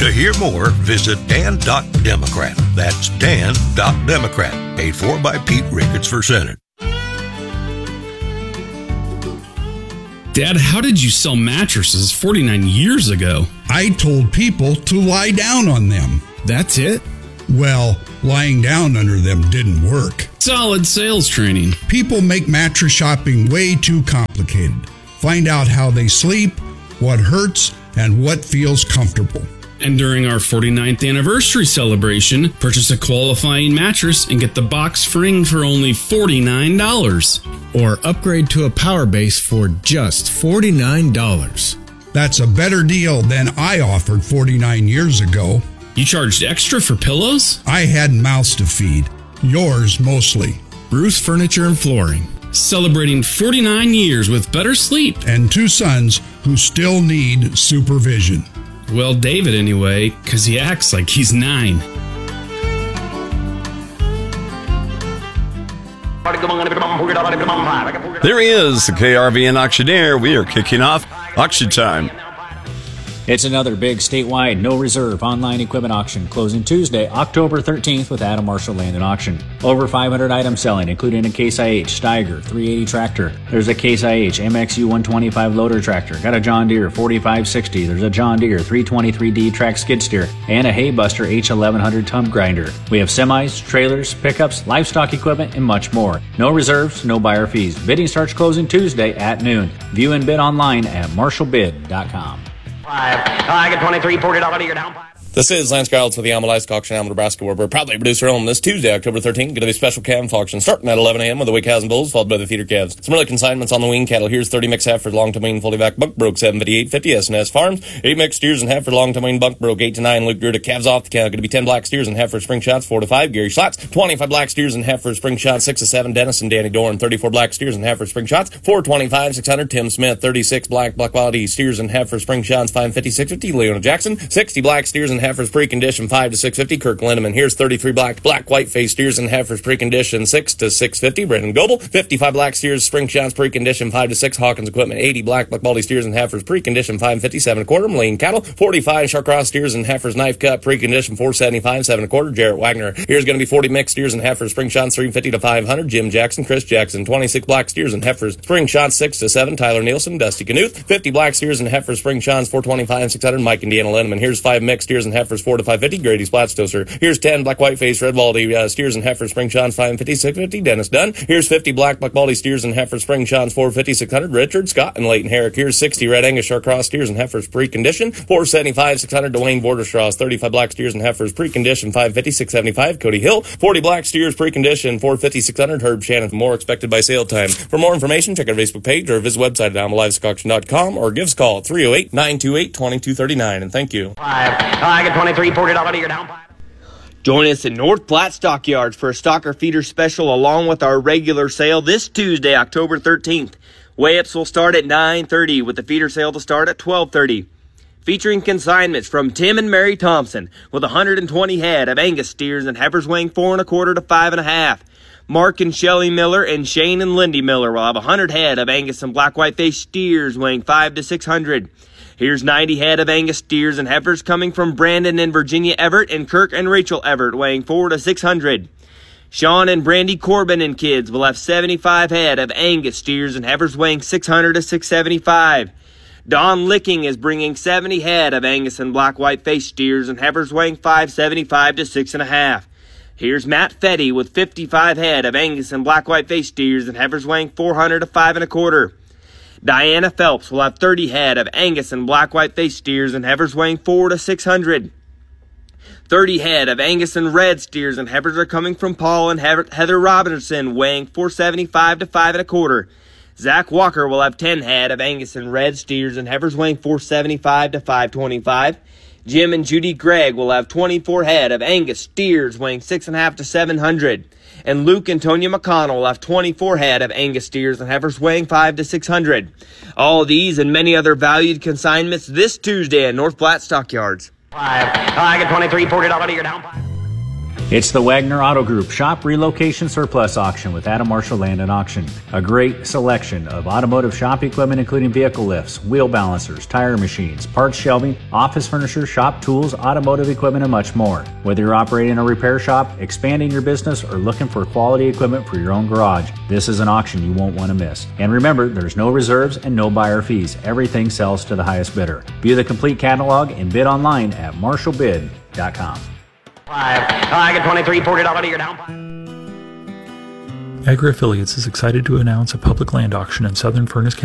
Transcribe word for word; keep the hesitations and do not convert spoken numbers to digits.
To hear more, visit dan dot democrat. That's dan dot democrat. Paid for by Pete Ricketts for Senate. Dad, how did you sell mattresses forty-nine years ago? I told people to lie down on them. That's it? Well, lying down under them didn't work. Solid sales training. People make mattress shopping way too complicated. Find out how they sleep, what hurts, and what feels comfortable. And during our forty-ninth anniversary celebration, purchase a qualifying mattress and get the box framed for only forty-nine dollars. Or upgrade to a power base for just forty-nine dollars. That's a better deal than I offered forty-nine years ago. You charged extra for pillows? I had mouths to feed. Yours mostly. Bruce Furniture and Flooring. Celebrating forty-nine years with better sleep. And two sons who still need supervision. Well, David anyway, because he acts like he's nine. There he is, the K R V N auctioneer. We are kicking off auction time. It's another big statewide no reserve online equipment auction closing Tuesday, October thirteenth with Adam Marshall Land and Auction. Over five hundred items selling, including a Case I H Steiger three eighty tractor. There's a Case I H M X U one twenty-five loader tractor. Got a John Deere forty-five sixty. There's a John Deere three twenty-three D track skid steer and a Haybuster H eleven hundred tub grinder. We have semis, trailers, pickups, livestock equipment, and much more. No reserves, no buyer fees. Bidding starts closing Tuesday at noon. View and bid online at marshall bid dot com. Five. I get twenty-three, forty dollars, you're down five. This is Lance Giles with the Alma Livestock Auction, Alma, Nebraska, where we're proudly producer on this Tuesday, October thirteenth. Going to be a special calf auction starting at eleven a.m. with the weak cows and bulls, followed by the feeder calves. Some early consignments on the wean cattle. Here's thirty mixed Heifers, long-term wean, fully back, buck broke, seven fifty-eight fifty, S and S Farms. eight mixed steers and Heifers, long-term wean, buck broke, eight to nine, Luke Gear calves off the cow. Going to be ten black steers and Heifers, spring shots, four to five, Gary Schlotz. twenty-five black steers and Heifers, spring shots, six to seven, Dennis and Danny Dorn. thirty-four black steers and Heifers, spring shots, four twenty-five, six hundred, Tim Smith. thirty-six black, black quality steers and Heifers, spring shots, five fifty, six fifty, Leona Jackson. sixty black steers and Heifers, pre-condition, five to six fifty, Kirk Lindemann. Here's thirty-three black, black white face steers and Heifers, pre-condition, six to six fifty, Brendan Goebel. fifty-five black steers, spring shots, pre-condition, five to six, Hawkins Equipment. eighty black, black quality steers and Heifers, pre-condition, five fifty-seven a quarter, Moline Cattle. forty-five Sharkross steers and Heifers, knife cut, pre-condition, four seventy-five, seven a quarter, Jarrett Wagner. Here's going to be forty mixed steers and Heifers, spring shots, three fifty to five hundred, Jim Jackson, Chris Jackson. twenty-six black steers and Heifers, spring shots, six to seven, Tyler Nielsen, Dusty Knuth. fifty black steers and Heifers, spring shots, four twenty-five, six hundred, Mike and Deanna Lindemann. Here's five mixed steers and Heifers, four to five fifty, Grady Splatstoser. Here's ten black white face red baldy uh, steers and Heifers, spring shots, five fifty, six fifty, Dennis Dunn. Here's fifty black black baldy steers and Heifers, spring shots, four fifty, six hundred, Richard Scott and Leighton Herrick. Here's sixty red Angus Sharkross steers and Heifers, pre-condition, four seventy-five, six hundred, Dwayne Borderstraws. thirty-five black steers and Heifers, pre-condition, five fifty, six seventy-five, Cody Hill. forty black steers, pre-condition, four fifty, six hundred, Herb Shannon. More expected by sale time. For more information, check our Facebook page or visit website at alma livestock auction dot com or give us a call at three oh eight, nine two eight, two two three nine. And thank you. Five. I get twenty-three, forty dollars, you're down five. Join us in North Platte Stockyards for a stocker feeder special along with our regular sale this Tuesday, October thirteenth. Weigh-ups will start at nine thirty with the feeder sale to start at twelve thirty. Featuring consignments from Tim and Mary Thompson with one hundred twenty head of Angus steers and Heifers weighing four and a quarter to five and a half. Mark and Shelley Miller and Shane and Lindy Miller will have one hundred head of Angus and black white face steers weighing five to six hundred. Here's ninety head of Angus steers and Heifers coming from Brandon and Virginia Everett and Kirk and Rachel Everett weighing four to six hundred. Sean and Brandy Corbin and kids will have seventy-five head of Angus steers and Heifers weighing six hundred to six seventy-five. Don Licking is bringing seventy head of Angus and black white face steers and Heifers weighing five seventy-five to six and a half. Here's Matt Fetty with fifty-five head of Angus and black white face steers and Heifers weighing four hundred to five and a quarter. Diana Phelps will have thirty head of Angus and black white face steers and Heifers weighing four to six hundred. thirty head of Angus and red steers and Heifers are coming from Paul and Heather Robinson weighing four seventy-five to five and a quarter. Zach Walker will have ten head of Angus and red steers and Heifers weighing four seventy-five to five twenty-five. Jim and Judy Gregg will have twenty-four head of Angus steers weighing six and a half to seven hundred. And Luke and Tonya McConnell will have twenty-four head of Angus steers and Heifers weighing five to six hundred. All of these and many other valued consignments this Tuesday at North Platte Stockyards. Five. I get twenty-three, forty dollars, you're down five. It's the Wagner Auto Group Shop Relocation Surplus Auction with Adam Marshall Land and Auction. A great selection of automotive shop equipment, including vehicle lifts, wheel balancers, tire machines, parts shelving, office furniture, shop tools, automotive equipment, and much more. Whether you're operating a repair shop, expanding your business, or looking for quality equipment for your own garage, this is an auction you won't want to miss. And remember, there's no reserves and no buyer fees. Everything sells to the highest bidder. View the complete catalog and bid online at marshall bid dot com. Five. I get twenty-three, forty dollars to your down. Agri Affiliates is excited to announce a public land auction in southern Furnace County